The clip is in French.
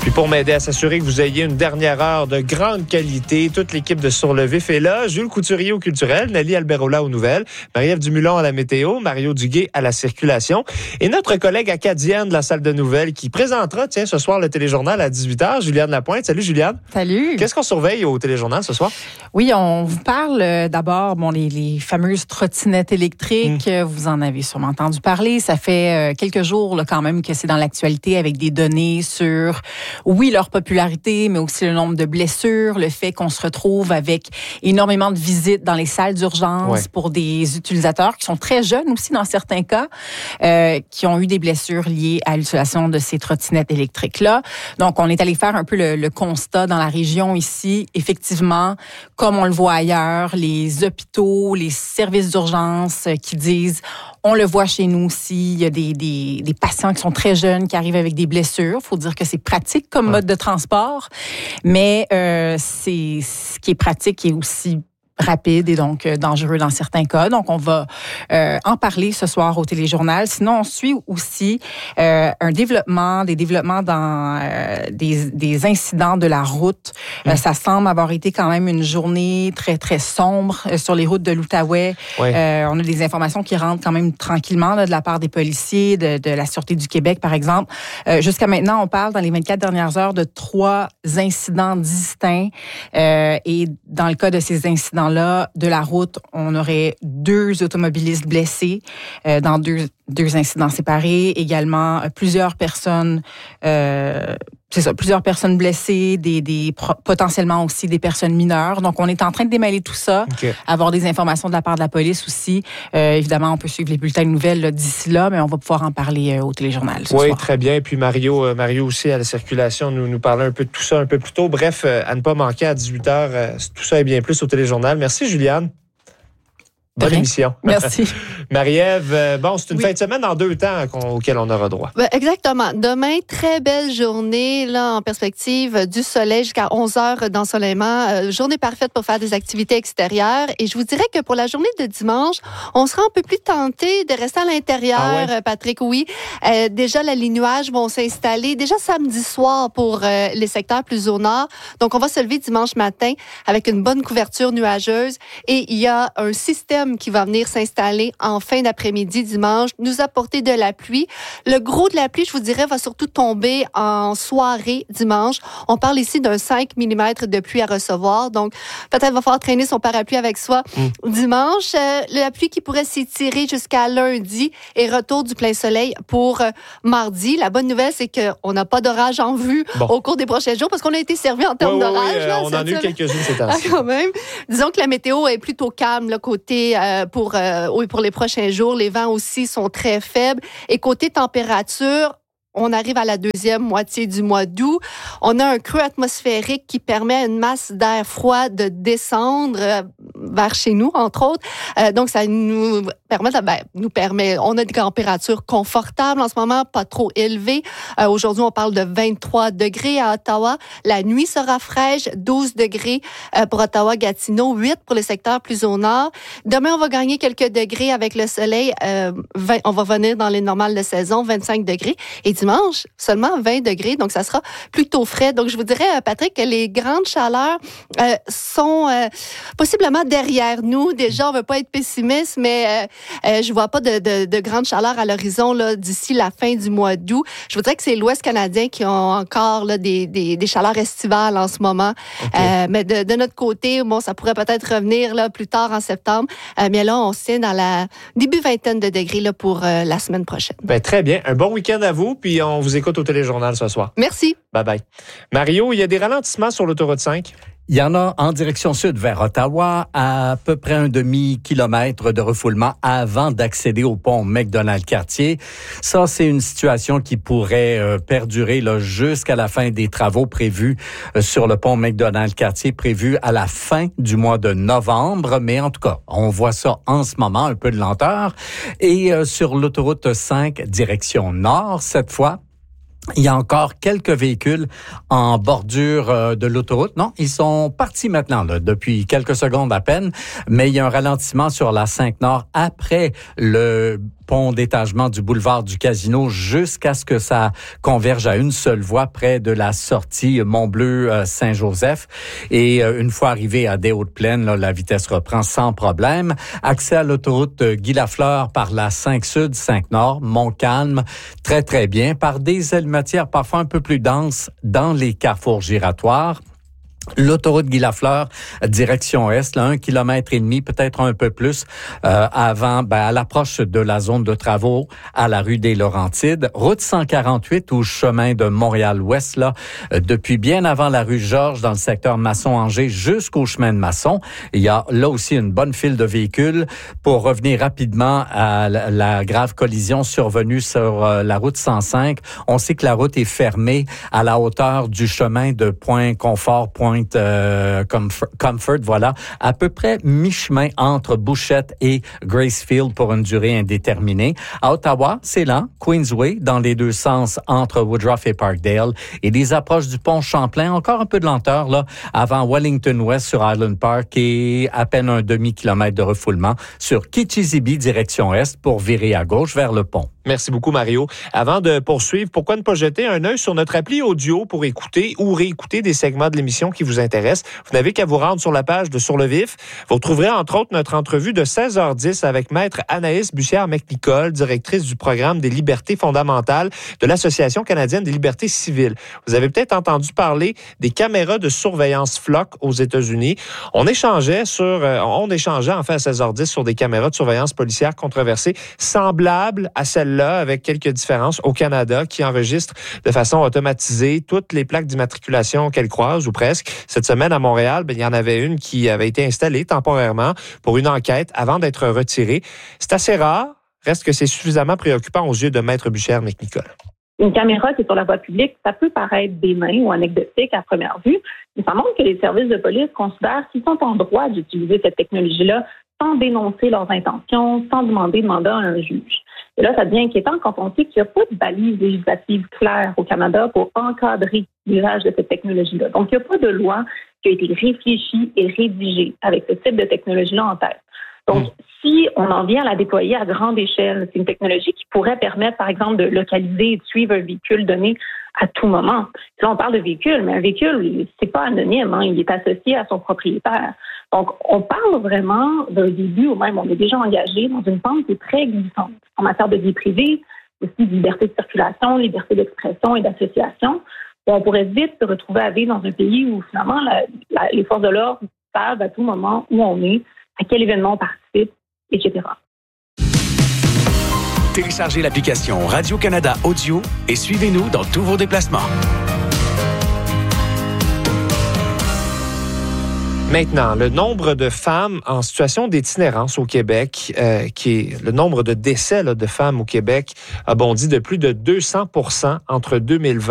Puis pour m'aider à s'assurer que vous ayez une dernière heure de grande qualité, toute l'équipe de Sur le Vif est là. Jules Couturier au culturel, Nelly Alberola aux nouvelles, Marie-Ève Dumulon à la météo, Mario Duguay à la circulation et notre collègue acadienne de la salle de nouvelles qui présentera, ce soir le téléjournal à 18h, Juliane Lapointe. Salut Juliane. Salut. Qu'est-ce qu'on surveille au téléjournal ce soir? Oui, on vous parle d'abord, les fameuses trottinettes électriques. Vous en avez sûrement entendu parler. Ça fait quelques jours là, quand même que c'est dans l'actualité avec des données sur, oui, leur popularité, mais aussi le nombre de blessures, le fait qu'on se retrouve avec énormément de visites dans les salles d'urgence pour des utilisateurs qui sont très jeunes aussi dans certains cas, qui ont eu des blessures liées à l'utilisation de ces trottinettes électriques-là. Donc, on est allé faire un peu le constat dans la région ici. Effectivement, comme on le voit ailleurs, les hôpitaux, les services d'urgence qui disent, on le voit chez nous aussi, il y a des patients qui sont très jeunes qui arrivent avec des blessures. Il faut dire que c'est pratique comme mode de transport, mais ce qui est pratique est aussi rapide et donc dangereux dans certains cas. Donc, on va en parler ce soir au téléjournal. Sinon, on suit aussi des développements dans des incidents de la route. Ça semble avoir été quand même une journée très, très sombre sur les routes de l'Outaouais. On a des informations qui rentrent quand même tranquillement là, de la part des policiers, de la Sûreté du Québec, par exemple. Jusqu'à maintenant, on parle dans les 24 dernières heures de 3 incidents distincts. Et dans le cas de ces incidents-là, de la route, on aurait 2 automobilistes blessés dans deux incidents séparés. Également, plusieurs personnes blessées, potentiellement aussi des personnes mineures. Donc, on est en train de démêler tout ça, avoir des informations de la part de la police aussi. Évidemment, on peut suivre les bulletins de nouvelles là, d'ici là, mais on va pouvoir en parler au téléjournal ce soir. Oui, très bien. Et puis Mario aussi à la circulation nous parlait un peu de tout ça un peu plus tôt. Bref, à ne pas manquer à 18h, tout ça et bien plus au téléjournal. Merci Juliane. Bonne émission. Merci. Marie-Ève, c'est une fin de semaine en 2 temps auquel on aura droit. Exactement. Demain, très belle journée, là, en perspective du soleil jusqu'à 11h d'ensoleillement. Journée parfaite pour faire des activités extérieures. Et je vous dirais que pour la journée de dimanche, on sera un peu plus tenté de rester à l'intérieur, Patrick. Oui. Déjà, les nuages vont s'installer déjà samedi soir pour les secteurs plus au nord. Donc, on va se lever dimanche matin avec une bonne couverture nuageuse. Et il y a un système qui va venir s'installer en fin d'après-midi dimanche, nous apporter de la pluie. Le gros de la pluie, je vous dirais, va surtout tomber en soirée dimanche. On parle ici d'un 5 mm de pluie à recevoir. Donc, peut-être va falloir traîner son parapluie avec soi dimanche. La pluie qui pourrait s'étirer jusqu'à lundi et retour du plein soleil pour mardi. La bonne nouvelle, c'est qu'on n'a pas d'orage en vue au cours des prochains jours parce qu'on a été servi en termes d'orage. On en a eu quelques-unes ces temps-ci. Quand même. Disons que la météo est plutôt calme, là, côté pour les prochains jours. Les vents aussi sont très faibles. Et côté température, on arrive à la deuxième moitié du mois d'août. On a un creux atmosphérique qui permet à une masse d'air froid de descendre vers chez nous, entre autres. Donc, ça nous permet, on a des températures confortables en ce moment, pas trop élevées. Aujourd'hui, on parle de 23 degrés à Ottawa. La nuit sera fraîche, 12 degrés pour Ottawa-Gatineau, 8 pour les secteurs plus au nord. Demain, on va gagner quelques degrés avec le soleil. On va venir dans les normales de saison, 25 degrés. Et dimanche, seulement 20 degrés, donc ça sera plutôt frais. Donc, je vous dirais, Patrick, que les grandes chaleurs sont possiblement derrière nous. Déjà, on ne veut pas être pessimiste, mais je vois pas de grandes chaleurs à l'horizon là, d'ici la fin du mois d'août. Je vous dirais que c'est l'Ouest canadien qui ont encore là, des chaleurs estivales en ce moment. Mais de notre côté, ça pourrait peut-être revenir là, plus tard en septembre. Mais là, on se tient dans la début vingtaine de degrés là, pour la semaine prochaine. Très bien. Un bon week-end à vous, puis on vous écoute au téléjournal ce soir. Merci. Bye-bye. Mario, il y a des ralentissements sur l'autoroute 5? Il y en a en direction sud vers Ottawa, à peu près un demi-kilomètre de refoulement avant d'accéder au pont McDonald-Cartier. Ça, c'est une situation qui pourrait perdurer là, jusqu'à la fin des travaux prévus sur le pont McDonald-Cartier, prévus à la fin du mois de novembre. Mais en tout cas, on voit ça en ce moment, un peu de lenteur. Et sur l'autoroute 5, direction nord, cette fois, il y a encore quelques véhicules en bordure de l'autoroute. Non, ils sont partis maintenant, là, depuis quelques secondes à peine, mais il y a un ralentissement sur la 5 Nord après le pont d'étagement du boulevard du Casino jusqu'à ce que ça converge à une seule voie près de la sortie Mont-Bleu-Saint-Joseph. Et une fois arrivé à des Hautes-Plaines, là, la vitesse reprend sans problème. Accès à l'autoroute Guy-Lafleur par la 5 Sud, 5 Nord, Montcalm, très, très bien. Par des ailes-matières parfois un peu plus denses dans les carrefours giratoires. L'autoroute Guy-Lafleur, direction Est, là, 1,5 km, peut-être un peu plus, avant, à l'approche de la zone de travaux à la rue des Laurentides. Route 148 ou chemin de Montréal-Ouest, là, depuis bien avant la rue Georges dans le secteur Masson-Angers jusqu'au chemin de Masson. Il y a là aussi une bonne file de véhicules. Pour revenir rapidement à la grave collision survenue sur la route 105, on sait que la route est fermée à la hauteur du chemin de Point-Confort, Comfort, voilà, à peu près mi-chemin entre Bouchette et Gracefield pour une durée indéterminée. À Ottawa, c'est lent, Queensway, dans les deux sens entre Woodruff et Parkdale, et les approches du pont Champlain, encore un peu de lenteur, là, avant Wellington West sur Island Park et à peine un demi-kilomètre de refoulement sur Kitchissippi, direction Est, pour virer à gauche vers le pont. Merci beaucoup, Mario. Avant de poursuivre, pourquoi ne pas jeter un œil sur notre appli audio pour écouter ou réécouter des segments de l'émission qui vous intéressent? Vous n'avez qu'à vous rendre sur la page de Sur le Vif. Vous retrouverez entre autres notre entrevue de 16h10 avec Maître Anaïs Bussière-McNicol, directrice du programme des libertés fondamentales de l'Association canadienne des libertés civiles. Vous avez peut-être entendu parler des caméras de surveillance Flock aux États-Unis. On échangeait en fait à 16h10 sur des caméras de surveillance policière controversées semblables à celles-là, avec quelques différences, au Canada, qui enregistre de façon automatisée toutes les plaques d'immatriculation qu'elle croise, ou presque. Cette semaine, à Montréal, il y en avait une qui avait été installée temporairement pour une enquête avant d'être retirée. C'est assez rare. Reste que c'est suffisamment préoccupant aux yeux de Maître Bussière-McNicol. Une caméra qui est sur la voie publique, ça peut paraître bénin ou anecdotique à première vue, mais ça montre que les services de police considèrent qu'ils sont en droit d'utiliser cette technologie-là sans dénoncer leurs intentions, sans demander de mandat à un juge. Et là, ça devient inquiétant quand on sait qu'il n'y a pas de balise législative claire au Canada pour encadrer l'usage de cette technologie-là. Donc, il n'y a pas de loi qui a été réfléchie et rédigée avec ce type de technologie-là en tête. Donc, si on en vient à la déployer à grande échelle, c'est une technologie qui pourrait permettre, par exemple, de localiser et de suivre un véhicule donné à tout moment. Là, on parle de véhicule, mais un véhicule, c'est pas anonyme, il est associé à son propriétaire. Donc, on parle vraiment d'un début, ou même on est déjà engagé dans une pente qui est très glissante en matière de vie privée, aussi de liberté de circulation, liberté d'expression et d'association. On pourrait vite se retrouver à vivre dans un pays où, finalement, les forces de l'ordre savent à tout moment où on est, à quel événement on participe, etc. Téléchargez l'application Radio-Canada Audio et suivez-nous dans tous vos déplacements. Maintenant, le nombre de femmes en situation d'itinérance au Québec, le nombre de décès de femmes au Québec a bondi de plus de 200% entre 2020